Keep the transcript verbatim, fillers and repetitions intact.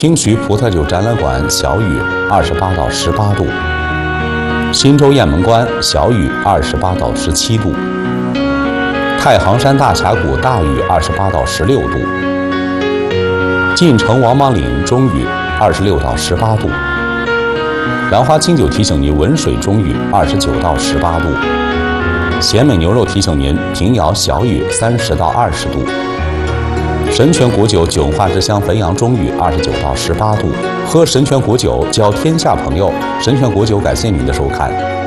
兴徐葡萄酒展览馆小雨二十八到十八度，新州雁门关小雨二十八到十七度，太行山大峡谷大雨二十八到十六度，晋城王莽岭中雨二十六到十八度，兰花清酒提醒您文水中雨二十九到十八度，咸美牛肉提醒您平遥小雨三十到二十度。神泉果酒酒化之乡汾阳中雨二十九到十八度，喝神泉果酒交天下朋友。神泉果酒感谢您的收看。